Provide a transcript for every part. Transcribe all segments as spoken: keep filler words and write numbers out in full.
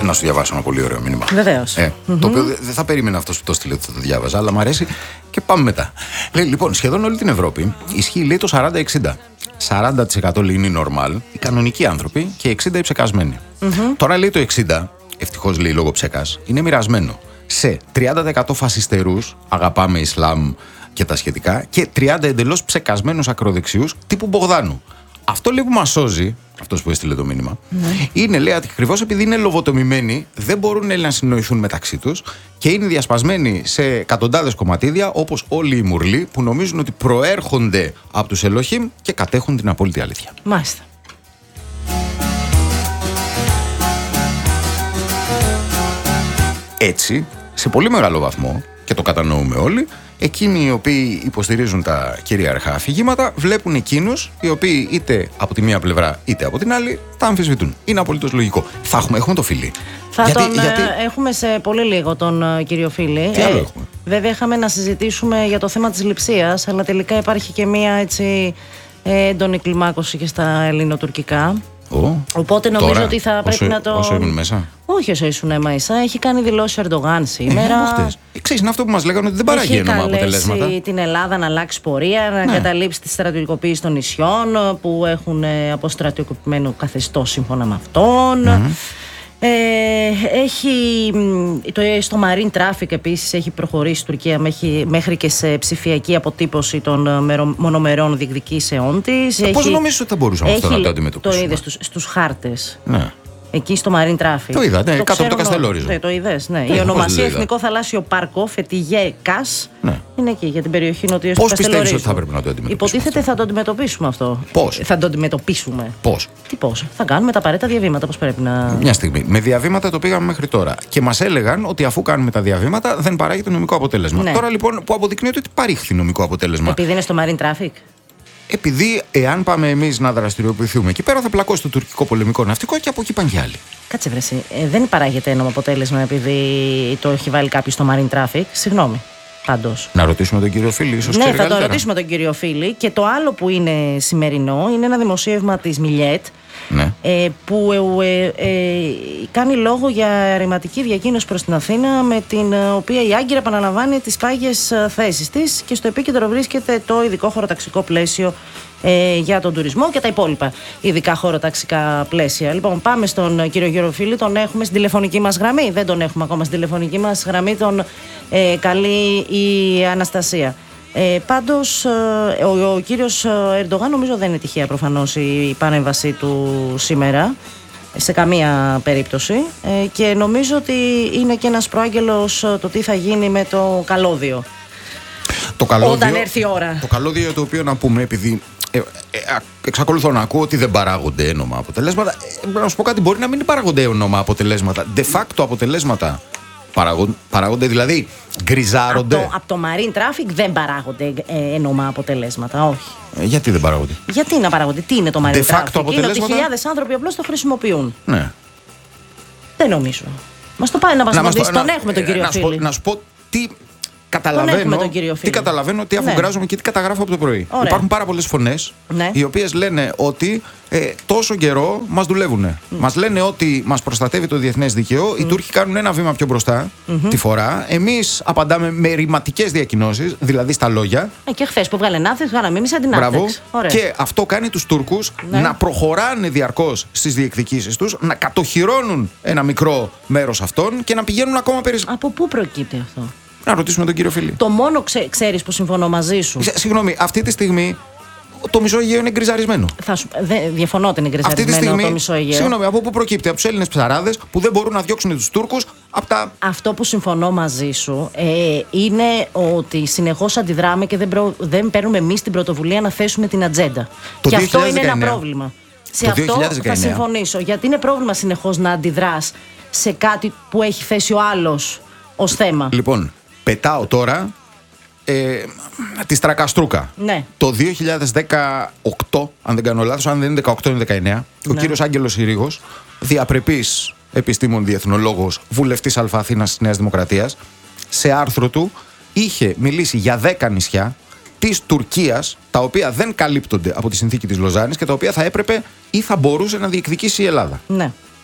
να σου διαβάσω ένα πολύ ωραίο μήνυμα. Βεβαίως. Ε, mm-hmm. Το οποίο δεν θα περίμενα αυτός που το στείλε ότι θα το διάβαζα, αλλά μου αρέσει και πάμε μετά. Λέει, λοιπόν, σχεδόν όλη την Ευρώπη ισχύει, λέει, το σαράντα εξήντα. σαράντα τοις εκατό λέει, είναι normal, οι κανονικοί άνθρωποι, και εξήντα τοις εκατό οι ψεκασμένοι. Mm-hmm. Τώρα λέει το εξήντα, ευτυχώς λέει λόγω ψεκάς, είναι μοιρασμένο σε τριάντα τοις εκατό φασιστερούς, αγαπάμε Ισλάμ και τα σχετικά, και τριάντα εντελώς ψεκασμένους ακροδεξιούς τύπου Μπογδάνου. Αυτό λέει που μας σώζει, αυτός που έστειλε το μήνυμα, mm. είναι, λέει, ακριβώς επειδή είναι λοβοτομημένοι, δεν μπορούν, λέει, να συνοηθούν μεταξύ τους και είναι διασπασμένοι σε εκατοντάδες κομματίδια, όπως όλοι οι μουρλοί που νομίζουν ότι προέρχονται από τους Ελοχήμ και κατέχουν την απόλυτη αλήθεια. Μάλιστα. Έτσι, σε πολύ μεγάλο βαθμό, και το κατανοούμε όλοι, εκείνοι οι οποίοι υποστηρίζουν τα κυρίαρχα αφηγήματα βλέπουν εκείνους οι οποίοι είτε από τη μία πλευρά είτε από την άλλη τα αμφισβητούν. Είναι απολύτως λογικό. Θα έχουμε, έχουμε το Φίλη. Θα γιατί, τον γιατί... έχουμε σε πολύ λίγο τον κύριο Φίλη. Τι άλλο έχουμε? Βέβαια είχαμε να συζητήσουμε για το θέμα της λειψείας, αλλά τελικά υπάρχει και μία έτσι έντονη κλιμάκωση και στα ελληνοτουρκικά. Oh, Οπότε νομίζω τώρα, ότι θα πρέπει όσο, να το. Όσο ήμουν μέσα. Όχι όσο ήσουν μέσα. Έχει κάνει δηλώσει ο Ερντογάν σήμερα. Ε, ε, Ξέρεις, είναι αυτό που μας λέγανε ότι δεν παράγει ένομα αποτελέσματα. Έχει την Ελλάδα να αλλάξει πορεία, να ναι. καταλήψει τη στρατιωτικοποίηση των νησιών που έχουν αποστρατιωτικοποιημένο καθεστώς σύμφωνα με αυτόν. Mm-hmm. Ε, έχει το, στο marine traffic επίσης έχει προχωρήσει η Τουρκία μέχρι, μέχρι και σε ψηφιακή αποτύπωση των μερο, μονομερών διεκδικήσεών της. Ε, πώς νομίζεις ότι θα μπορούσαμε αυτό να το αντιμετωπίσουμε? Το είδες στους, στους χάρτες. Ναι. Εκεί στο Marine Traffic. Το είδα, ναι, το κάτω από το Καστελόριζο. Ναι, το είδες, ναι. Ε, η ονομασία Εθνικό Θαλάσσιο Πάρκο, Φετιγέ Κας, ναι. είναι εκεί για την περιοχή νοτιός του Καστελόριζου. Πώς πιστεύεις ότι θα πρέπει να το αντιμετωπίσουμε? Υποτίθεται αυτό? θα το αντιμετωπίσουμε αυτό. Πώς? Θα το αντιμετωπίσουμε. Πώς? Τι πώς? Θα κάνουμε τα απαραίτητα διαβήματα, πώς πρέπει να. Μια στιγμή. Με διαβήματα το πήγαμε μέχρι τώρα. Και μας έλεγαν ότι αφού κάνουμε τα διαβήματα δεν παράγεται νομικό αποτέλεσμα. Ναι. Τώρα λοιπόν που αποδεικνύεται ότι παρήχθη νομικό αποτέλεσμα. Επειδή είναι στο Marine Traffic. Επειδή εάν πάμε εμείς να δραστηριοποιηθούμε εκεί πέρα θα πλακώσει το τουρκικό πολεμικό ναυτικό και από εκεί πάνε κι άλλοι. Κάτσε βρεσί, ε, δεν παράγεται ένομο αποτέλεσμα επειδή το έχει βάλει κάποιος στο Marine Traffic. Συγγνώμη. Πάντως. Να ρωτήσουμε τον κύριο Φίλη, ίσως ναι, ξέρει θα καλύτερα. το ρωτήσουμε τον κύριο Φίλη. Και το άλλο που είναι σημερινό είναι ένα δημοσίευμα της Μιλιέτ. Ναι. Ε, που ε, ε, ε, κάνει λόγο για ρηματική διακίνηση προς την Αθήνα, με την οποία η Άγκυρα επαναλαμβάνει τις πάγιες θέσεις της και στο επίκεντρο βρίσκεται το ειδικό χωροταξικό πλαίσιο ε, για τον τουρισμό και τα υπόλοιπα ειδικά χωροταξικά πλαίσια. Λοιπόν, πάμε στον κύριο Γεροφίλη, τον έχουμε στην τηλεφωνική μας γραμμή. Δεν τον έχουμε ακόμα στην τηλεφωνική μας γραμμή, τον ε, καλεί η Αναστασία. Ε, πάντως ε, ο, ο κύριος Ερντογάν νομίζω δεν είναι τυχαία προφανώς η παρέμβασή του σήμερα σε καμία περίπτωση ε, και νομίζω ότι είναι και ένας προάγγελος το τι θα γίνει με το καλώδιο, το καλώδιο όταν έρθει η ώρα. Το καλώδιο για το οποίο να πούμε, επειδή ε, ε, ε, εξακολουθώ να ακούω ότι δεν παράγονται ένομα αποτελέσματα, ε, να σου πω κάτι, μπορεί να μην παράγονται ένομα αποτελέσματα, de facto αποτελέσματα παράγονται, δηλαδή γκριζάρονται. Από το, από το Marine Traffic δεν παράγονται ε, ένομα αποτελέσματα, όχι. Ε, γιατί δεν παράγονται? Γιατί να παράγονται, τι είναι το Marine De facto Traffic? Είναι ότι χιλιάδες άνθρωποι απλώς το χρησιμοποιούν. Ναι. Δεν νομίζω. Μας το πάει να μας απαντήσει, τον να, έχουμε τον κύριο να Φίλη. Σου πω, να σου πω τι καταλαβαίνω, τι καταλαβαίνω, τι αφού ναι. γράζομαι και τι καταγράφω από το πρωί. Ωραία. Υπάρχουν πάρα πολλές φωνές, ναι. οι οποίες λένε ότι ε, τόσο καιρό μας δουλεύουν. Mm. Μας λένε ότι μας προστατεύει το διεθνές δίκαιο. Mm. Οι Τούρκοι κάνουν ένα βήμα πιο μπροστά mm-hmm. τη φορά. Εμείς απαντάμε με ρηματικές διακοινώσεις, δηλαδή στα λόγια. Ε, και χθες που βγάλε ναύτες, βγάλαμε εμείς αντιναύτες. Και αυτό κάνει τους Τούρκους ναι. να προχωράνε διαρκώς στις διεκδικήσεις τους, να κατοχυρώνουν ένα μικρό μέρος αυτών και να πηγαίνουν ακόμα περισσότερο. Από πού προκύπτει αυτό? Να ρωτήσουμε τον κύριο Φίλη. Το μόνο ξέ, ξέρεις που συμφωνώ μαζί σου. Συγγνώμη, αυτή τη στιγμή το μισό Αιγαίο είναι γκριζαρισμένο. Θα σου, δε, διαφωνώ ότι είναι γκριζαρισμένο αυτή τη στιγμή, το μισό Αιγαίο. Συγγνώμη, από πού προκύπτει? Από τους Έλληνες ψαράδες που δεν μπορούν να διώξουν τους Τούρκους από τα. Αυτό που συμφωνώ μαζί σου ε, είναι ότι συνεχώς αντιδράμε και δεν, προ, δεν παίρνουμε εμείς την πρωτοβουλία να θέσουμε την ατζέντα. Το και αυτό είναι ένα δεκαεννέα. πρόβλημα. Σε το αυτό δύο χιλιάδες δεκαεννέα. Θα συμφωνήσω. Γιατί είναι πρόβλημα συνεχώς να αντιδράς σε κάτι που έχει θέσει ο άλλος ως θέμα. Λοιπόν. Πετάω τώρα ε, τη Στρακαστρούκα. Ναι. Το δύο χιλιάδες δεκαοκτώ, αν δεν κάνω λάθος, αν δεν είναι δεκαοκτώ είναι δεκαεννέα, ναι. ο κύριος Άγγελος Συρίγος, διαπρεπής επιστήμον διεθνολόγος, βουλευτής Αλφα Αθήνας της Νέας Δημοκρατίας, σε άρθρο του είχε μιλήσει για δέκα νησιά της Τουρκίας, τα οποία δεν καλύπτονται από τη συνθήκη της Λοζάνης και τα οποία θα έπρεπε ή θα μπορούσε να διεκδικήσει η Ελλάδα. Ναι.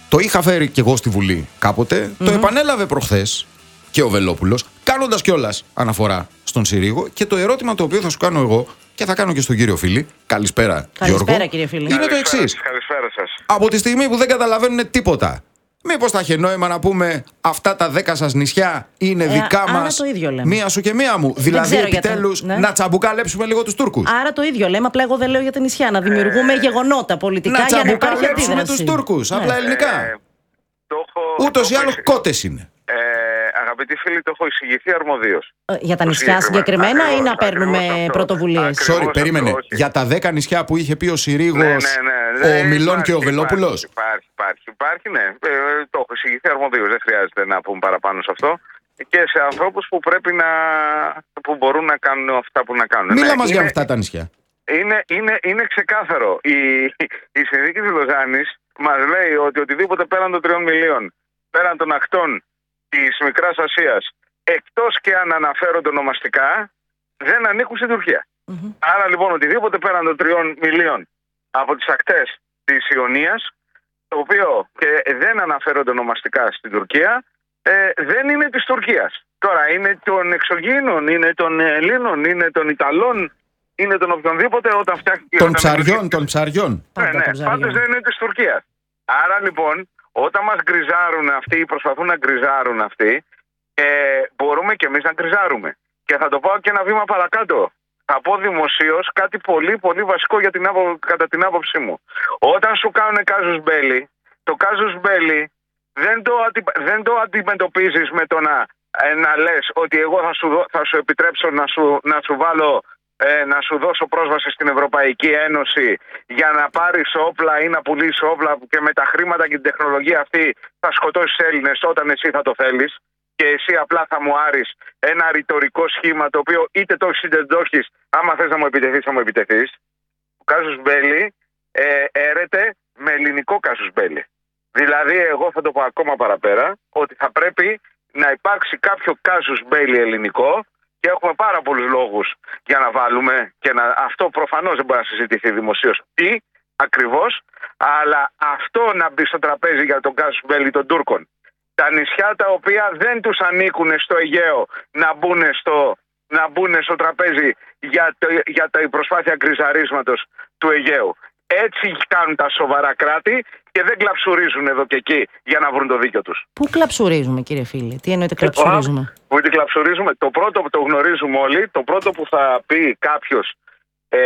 Το είχα φέρει κι εγώ στη Βουλή κάποτε, mm-hmm. το επανέλαβε προχθές και ο Βελόπουλος, κάνοντας κιόλας αναφορά στον Συρίγο. Και το ερώτημα το οποίο θα σου κάνω εγώ και θα κάνω και στον κύριο Φίλη, καλησπέρα, καλησπέρα Γιώργο, κύριε Φίλη. είναι το εξής. Καλησπέρα σας. Από τη στιγμή που δεν καταλαβαίνουν τίποτα, μήπως θα έχει νόημα να πούμε αυτά τα δέκα σας νησιά είναι ε, δικά άρα μας, το ίδιο λέμε. μία σου και μία μου. Δηλαδή επιτέλους το... ναι. να τσαμπουκαλέψουμε λίγο τους Τούρκους. Άρα το ίδιο λέμε, απλά εγώ δεν λέω για τα νησιά. Να δημιουργούμε ε, γεγονότα πολιτικά να για να υπάρχει αντίδραση. Να τσαμπουκαλέψουμε τους Τούρκους, ναι. Απλά ελληνικά. Ε, Ούτως ή άλλως κότες είναι. Ε, αγαπητοί φίλοι, το έχω εισηγηθεί αρμοδίως. Ε, για τα νησιά συγκεκριμένα ακριβώς, ή να παίρνουμε πρωτοβουλίες? Sorry, περίμενε. Αυτό, για τα δέκα νησιά που είχε πει ο Συρίγος, ναι, ναι, ναι, ναι, ο Μιλών και ο Βελόπουλος. Υπάρχει, υπάρχει, υπάρχει, ναι. Ε, το έχω εισηγηθεί αρμοδίως. Δεν χρειάζεται να πούμε παραπάνω σε αυτό. Και σε ανθρώπους που πρέπει να. Που μπορούν να κάνουν αυτά που να κάνουν. Μίλα ναι, μας είναι, για αυτά τα νησιά. Είναι, είναι, είναι ξεκάθαρο. Η, η συνθήκη της Λοζάνης μας λέει ότι οτιδήποτε πέραν των τριών μιλίων, πέραν των ακτών της Μικράς Ασίας, εκτός και αν αναφέρονται ονομαστικά, δεν ανήκουν στην Τουρκία. Mm-hmm. Άρα λοιπόν οτιδήποτε πέραν των τριών μιλίων από τις ακτές της Ιωνίας, το οποίο και δεν αναφέρονται ονομαστικά στην Τουρκία, ε, δεν είναι της Τουρκίας. Τώρα είναι των εξωγήινων, είναι των Ελλήνων, είναι των Ιταλών, είναι των οποιονδήποτε όταν φτιάχνει. Των ψαριών, των ψαριών. Ναι, ναι, πάντως δεν είναι της Τουρκίας. Άρα λοιπόν, όταν μας γκριζάρουν αυτοί ή προσπαθούν να γκριζάρουν αυτοί, ε, μπορούμε και εμείς να γκριζάρουμε. Και θα το πάω και ένα βήμα παρακάτω. Θα πω δημοσίως κάτι πολύ πολύ βασικό για την άπο, κατά την άποψή μου. Όταν σου κάνουν κάζους μπέλι, το κάζους μπέλι δεν το, αντι, δεν το αντιμετωπίζεις με το να, ε, να λες ότι εγώ θα σου, θα σου επιτρέψω να σου, να σου βάλω... Ε, να σου δώσω πρόσβαση στην Ευρωπαϊκή Ένωση για να πάρεις όπλα ή να πουλήσεις όπλα και με τα χρήματα και την τεχνολογία αυτή θα σκοτώσεις Έλληνες όταν εσύ θα το θέλεις και εσύ απλά θα μου άρεις ένα ρητορικό σχήμα το οποίο είτε το έχεις είτε δεν το έχεις, άμα θες να μου επιτεθείς θα μου επιτεθείς. Ο κάζους μπέλι ε, έρεται με ελληνικό κάζους μπέλι. Δηλαδή εγώ θα το πω ακόμα παραπέρα ότι θα πρέπει να υπάρξει κάποιο κάζους μπέλι ελληνικό. Και έχουμε πάρα πολλούς λόγους για να βάλουμε και να... αυτό προφανώς δεν μπορεί να συζητηθεί δημοσίως τι ακριβώς, αλλά αυτό να μπει στο τραπέζι για τον κάζους μπέλι των Τούρκων. Τα νησιά τα οποία δεν τους ανήκουν στο Αιγαίο να μπουν στο, να μπουν στο τραπέζι για, το, για την προσπάθεια γκριζαρίσματος του Αιγαίου. Έτσι κάνουν τα σοβαρά κράτη και δεν κλαψουρίζουν εδώ και εκεί για να βρουν το δίκιο τους. Πού κλαψουρίζουμε, κύριε φίλε? Τι εννοείται κλαψουρίζουμε? Πού την κλαψουρίζουμε? Το πρώτο που το γνωρίζουμε όλοι, το πρώτο που θα πει κάποιος ε,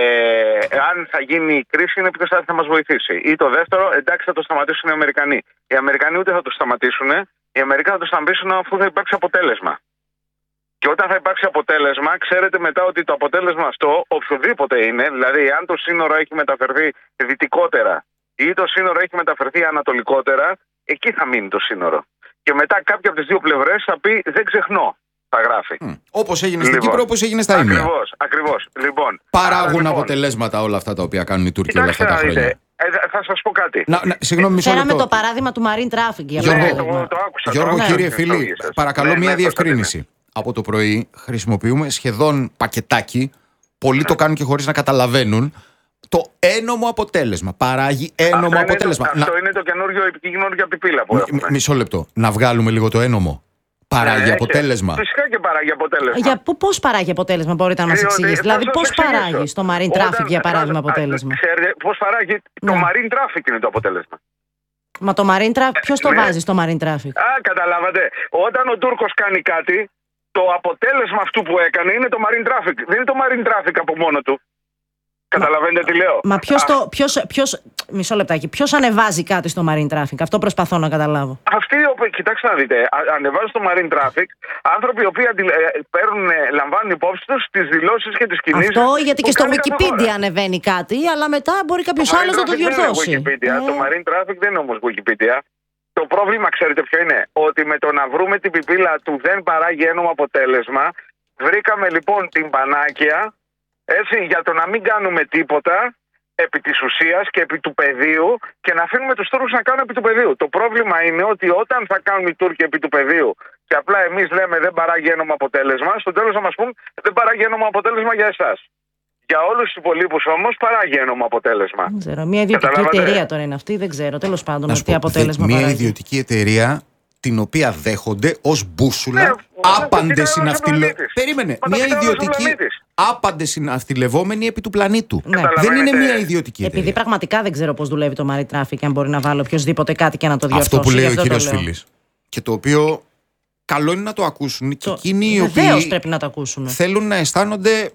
αν θα γίνει η κρίση είναι ποιος θα μας βοηθήσει. Ή το δεύτερο, εντάξει θα το σταματήσουν οι Αμερικανοί. Οι Αμερικανοί ούτε θα το σταματήσουν, οι Αμερικανοί θα το σταματήσουν αφού θα υπάρξει αποτέλεσμα. Και όταν θα υπάρξει αποτέλεσμα, ξέρετε μετά ότι το αποτέλεσμα αυτό, οποιοδήποτε είναι, δηλαδή αν το σύνορο έχει μεταφερθεί δυτικότερα ή το σύνορο έχει μεταφερθεί ανατολικότερα, εκεί θα μείνει το σύνορο. Και μετά κάποια από τις δύο πλευρές θα πει δεν ξεχνώ, θα γράφει. Mm. Όπως έγινε στην λοιπόν, Κύπρο, όπως έγινε στα Ήμια. Ακριβώς, ακριβώς. Λοιπόν, παράγουν λοιπόν, αποτελέσματα όλα αυτά τα οποία κάνουν οι Τούρκοι όλα αυτά τα χρόνια. Ε, θα σας πω κάτι. Να, να, συγγνώμη, μισό λεπτό. Φέραμε το παράδειγμα του marine traffic. Για Γιώργο, ναι, το, το άκουσα, Γιώργο το κύριε ναι, φίλη, παρακαλώ ναι, μια ναι, διευκρίνηση. Ναι. Από το πρωί χρησιμοποιούμε σχεδόν πακετάκι, πολλοί ναι. το κάνουν και χωρίς να καταλαβαίνουν, το ένομο αποτέλεσμα. Παράγει ένομο αυτό αποτέλεσμα. Είναι το, αυτό να... είναι το καινούργιο επικοινωνία πιπίλα που έχουμε. Μισό λεπτό. Να βγάλουμε λίγο το ένομο. Παράγει ναι, αποτέλεσμα. Φυσικά και παράγει αποτέλεσμα. Για πώς παράγει αποτέλεσμα, μπορείτε να μας εξηγήσετε? Δηλαδή, πώς παράγει στο marine traffic, για παράδειγμα, αποτέλεσμα? Ξέρετε, πώς παράγει το ναι. marine traffic είναι το αποτέλεσμα. Μα το marine traffic, ποιος το ναι. βάζει στο marine traffic? Α, καταλάβατε. Όταν ο Τούρκος κάνει κάτι, το αποτέλεσμα αυτού που έκανε είναι το marine traffic. Δεν είναι το marine traffic από μόνο του. Καταλαβαίνετε τι λέω? Μα ποιος το. Ποιος, ποιος, μισό λεπτάκι. Ποιος ανεβάζει κάτι στο marine traffic? Αυτό προσπαθώ να καταλάβω. Αυτοί, κοιτάξτε να δείτε, ανεβάζουν στο marine traffic άνθρωποι οι οποίοι παίρνουν, λαμβάνουν υπόψη τους τις δηλώσεις και τις κινήσεις. Αυτό γιατί και στο Wikipedia ανεβαίνει κάτι, αλλά μετά μπορεί κάποιος άλλος να το διορθώσει. Ε. Το marine traffic δεν είναι όμως Wikipedia. Το πρόβλημα, ξέρετε ποιο είναι? Ότι με το να βρούμε την πιπίλα του δεν παράγει ένομο αποτέλεσμα, βρήκαμε λοιπόν την πανάκια. Έτσι, για το να μην κάνουμε τίποτα επί της ουσίας και επί του πεδίου και να αφήνουμε τους Τούρκους να κάνουν επί του πεδίου. Το πρόβλημα είναι ότι όταν θα κάνουν οι Τούρκοι επί του πεδίου και απλά εμείς λέμε δεν παράγει ένομο αποτέλεσμα, στο τέλος θα μας πούν δεν παράγει ένομο αποτέλεσμα για εσάς. Για όλους τους υπολείπους όμως παράγει ένομο αποτέλεσμα. Δεν ξέρω. Μια ιδιωτική εταιρεία τώρα είναι αυτή, δεν ξέρω. Τέλος πάντων, με τι αποτέλεσμα Μια παράγει. ιδιωτική εταιρεία την οποία δέχονται ως μπούσουλα Ναι, άπαντες ο συναυτιλε... πλανήτης. Περίμενε. Μα το Μια κοιτάμε στον ιδιωτική πλανήτης. άπαντες συναυτιλευόμενη επί του πλανήτου. Ναι. Δεν είναι Καταλαβαίνετε. μια ιδιωτική εταιρεία. Επειδή πραγματικά δεν ξέρω πώς δουλεύει το Marie Traffic, αν μπορεί να βάλει οποιοδήποτε κάτι και να το διορθώσει. Αυτό που λέει γι' ο αυτό το κύριος λέω. Φίλης. Και το οποίο καλό είναι να το ακούσουν και Το... εκείνοι οι Βεβαίως οποίοι πρέπει να το ακούσουν. θέλουν να αισθάνονται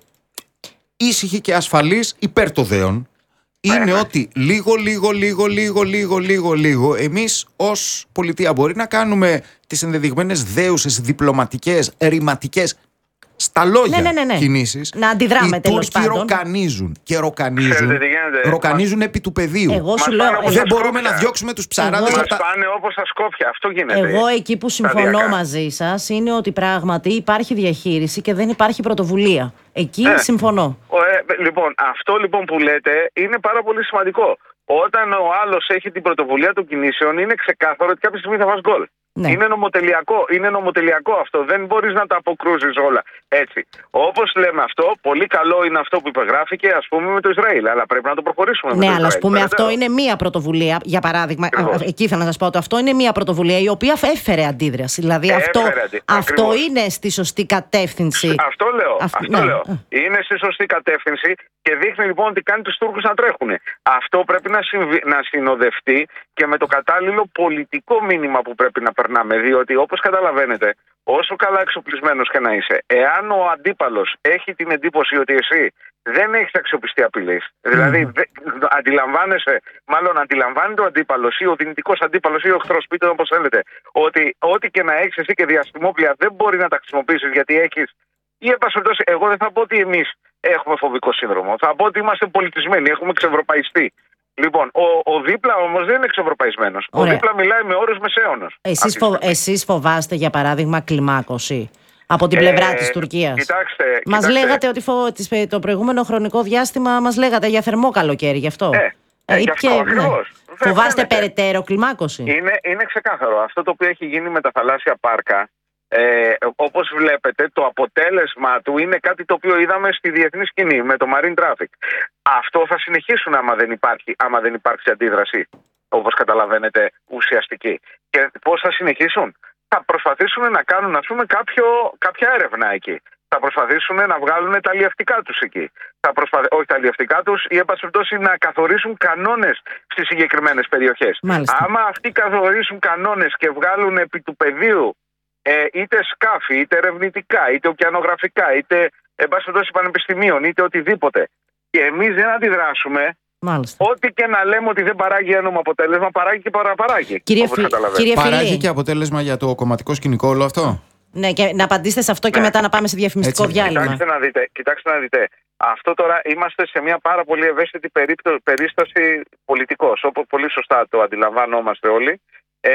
ήσυχοι και ασφαλείς υπέρ το δέον. Είναι ότι λίγο, λίγο, λίγο, λίγο, λίγο, λίγο, λίγο εμείς ως πολιτεία μπορεί να κάνουμε τις ενδεδειγμένες δέουσες, διπλωματικές, ρηματικές στα λόγια Ναι, ναι, ναι, ναι. κινήσεις. Να αντιδράμε, οι τέλος Τούρκοι πάντων. ροκανίζουν και ροκανίζουν, Ξέρετε τι γίνεται? ροκανίζουν επί του πεδίου. Εγώ σου Μας λέω. πάνε όπως Δεν τα μπορούμε Σκόπια. να διώξουμε τους ψαράδες Εγώ- από Μας τα... πάνε όπως τα Σκόπια. Αυτό γίνεται. Εγώ εκεί που συμφωνώ Σταδιακά. μαζί σας είναι ότι πράγματι υπάρχει διαχείριση και δεν υπάρχει πρωτοβουλία. Εκεί Ε. συμφωνώ. Ο, ε, λοιπόν, αυτό λοιπόν που λέτε είναι πάρα πολύ σημαντικό. Όταν ο άλλος έχει την πρωτοβουλία των κινήσεων, είναι ξεκάθαρο ότι κάποια στιγμή θα βάζει γκολ. Ναι. Είναι νομοτελειακό, είναι νομοτελειακό αυτό. Δεν μπορείς να τα αποκρούσεις όλα έτσι. Όπως λέμε αυτό, πολύ καλό είναι αυτό που υπεγράφηκε, ας πούμε, με το Ισραήλ. Αλλά πρέπει να το προχωρήσουμε με Ναι, το αλλά Ισραήλ. ας πούμε Περαιτέρω. αυτό είναι μία πρωτοβουλία. Για παράδειγμα, Ακριβώς. α, εκεί ήθελα να σας πω ότι αυτό είναι μία πρωτοβουλία η οποία έφερε αντίδραση. Δηλαδή αυτό, Έφερε αντι- αυτό ακριβώς. είναι στη σωστή κατεύθυνση. Αυτό λέω. Αυ- αυτό ναι. λέω. Είναι στη σωστή κατεύθυνση και δείχνει λοιπόν ότι κάνει τους Τούρκους να τρέχουν. Αυτό πρέπει να, συμβι... να συνοδευτεί και με το κατάλληλο πολιτικό μήνυμα που πρέπει να περνάμε. Διότι όπως καταλαβαίνετε, όσο καλά εξοπλισμένος και να είσαι, εάν ο αντίπαλος έχει την εντύπωση ότι εσύ δεν έχεις αξιοπιστή απειλής, δηλαδή δε... αντιλαμβάνεσαι, μάλλον αντιλαμβάνεται ο αντίπαλος ή ο δυνητικός αντίπαλος ή ο εχθρός, πείτε το όπως θέλετε, ότι ό,τι και να έχεις εσύ και διαστημόπλια δεν μπορεί να τα χρησιμοποιήσεις γιατί έχεις. Ή εν πάση περιπτώσει, εγώ δεν θα πω ότι εμείς έχουμε φοβικό σύνδρομο. Θα πω ότι είμαστε πολιτισμένοι, έχουμε ξευρωπαϊστεί. Λοιπόν, ο, ο δίπλα όμως δεν είναι ξευρωπαϊσμένος. Ο Ωραία. δίπλα μιλάει με όρους μεσαίωνος. Εσείς, Αυτή τη φο... στιγμή. εσείς φοβάστε για παράδειγμα κλιμάκωση από την πλευρά Ε, της Τουρκίας. Κοιτάξτε. Μας κοιτάξτε. λέγατε ότι φο... τις- το προηγούμενο χρονικό διάστημα μας λέγατε για θερμό καλοκαίρι, γι' αυτό. Ε, ε, γι' αυτό ακριβώς. Δεν Φοβάστε φαίνεται. περαιτέρω κλιμάκωση. Είναι, είναι ξεκάθαρο. Αυτό το οποίο έχει γίνει με τα θαλάσσια πάρκα, ε, όπως βλέπετε, το αποτέλεσμα του είναι κάτι το οποίο είδαμε στη διεθνή σκηνή με το Marine Traffic. Αυτό θα συνεχίσουν άμα δεν υπάρχει, άμα δεν υπάρξει αντίδραση, όπως καταλαβαίνετε, ουσιαστική. Και πώς θα συνεχίσουν? Θα προσπαθήσουν να κάνουν, ας πούμε, κάποιο, κάποια έρευνα εκεί. Θα προσπαθήσουν να βγάλουν τα αλλιευτικά τους εκεί. Θα προσπαθ... Όχι τα αλλιευτικά τους, ή εν πάση περιπτώσει να καθορίσουν κανόνες στις συγκεκριμένες περιοχές. Μάλιστα. Άμα αυτοί καθορίσουν κανόνες και βγάλουν επί του πεδίου ε, είτε σκάφη, είτε ερευνητικά, είτε ωκεανογραφικά, είτε εν πάση περιπτώσει πανεπιστημίων, είτε οτιδήποτε, και εμείς δεν αντιδράσουμε, Μάλιστα. ό,τι και να λέμε ότι δεν παράγει ένομο αποτέλεσμα, παράγει και παραπαράγει. Κύριε, όπως Φι... καταλαβαίνετε. κύριε Παράγει Φιλή, και αποτέλεσμα για το κομματικό σκηνικό όλο αυτό. ναι, και να απαντήσετε σε αυτό και Ναι. μετά να πάμε σε διαφημιστικό Έτσι. διάλειμμα. Κοιτάξτε να δείτε, κοιτάξτε να δείτε. Αυτό τώρα είμαστε σε μια πάρα πολύ ευαίσθητη περίπτω, περίσταση πολιτικός, όπως πολύ σωστά το αντιλαμβανόμαστε όλοι. Ε,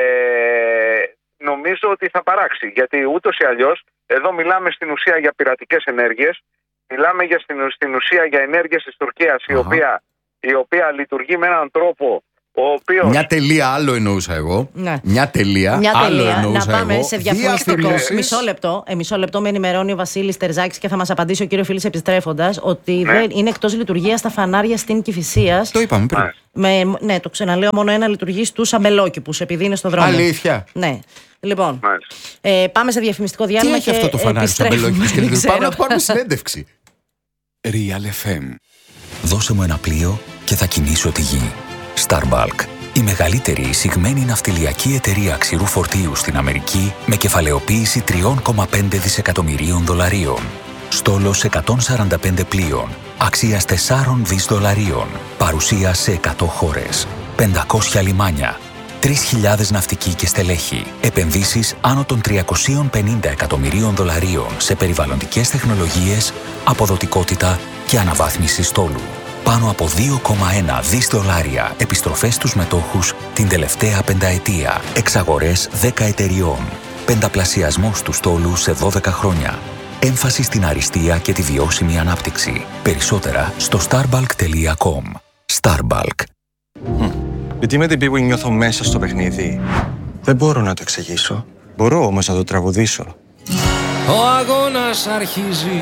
νομίζω ότι θα παράξει, γιατί ούτως ή αλλιώς εδώ μιλάμε στην ουσία για πειρατικές ενέργειες, μιλάμε για στην, στην ουσία για ενέργειες της Τουρκίας, η Αχα. οποία, η οποία λειτουργεί με έναν τρόπο ο οποίος... Μια τελεία άλλο εννοούσα εγώ. Ναι. Μια τελεία, Μια άλλο τελεία. Να εννοούσα πάμε εγώ. σε διαφημιστικό. Διαφημίσεις. Μισό λεπτό. Ε, μισό λεπτό με ενημερώνει ο Βασίλης Τερζάκης και θα μας απαντήσει ο κύριο Φίλης επιστρέφοντας ότι δεν είναι εκτός λειτουργίας τα φανάρια στην Κηφισίας. Το είπαμε πριν. Ναι. Με, ναι, το ξαναλέω, μόνο ένα λειτουργεί στους αμπελόκηπους επειδή είναι στο δρόμο. Αλήθεια. Ναι. Λοιπόν, Μάλιστα. ε, πάμε σε διαφημιστικό Τι διάλειμμα. έχει και αυτό το φανάρι στο επιστρέφουμε. αμπελόκι και Δεν δεν πάμε ξέρω. να του πάρουμε συνέντευξη. Real εφ εμ. Δώσε μου ένα πλοίο και θα κινήσω τη γη. Starbulk. Η μεγαλύτερη εισηγμένη ναυτιλιακή εταιρεία ξηρού φορτίου στην Αμερική με κεφαλαιοποίηση τρία κόμμα πέντε δισεκατομμυρίων δολαρίων. Στόλος εκατόν σαράντα πέντε πλοίων, αξίας τέσσερα δισεκατομμύρια δολαρίων. Παρουσία σε εκατό χώρες. πεντακόσια λιμάνια. τρεις χιλιάδες ναυτικοί και στελέχη. Επενδύσεις άνω των τριακόσια πενήντα εκατομμυρίων δολαρίων σε περιβαλλοντικές τεχνολογίες, αποδοτικότητα και αναβάθμιση στόλου. Πάνω από δύο κόμμα ένα δισεκατομμύρια δολάρια επιστροφές στους μετόχους την τελευταία πενταετία. Εξαγορές δέκα εταιριών. Πενταπλασιασμός του στόλου σε δώδεκα χρόνια. Έμφαση στην αριστεία και τη βιώσιμη ανάπτυξη. Περισσότερα στο starbulk τελεία com. Starbulk. Γιατί με την πίπου νιώθω μέσα στο παιχνίδι. Δεν μπορώ να το εξηγήσω. Μπορώ όμως να το τραγουδήσω. Ο αγώνας αρχίζει.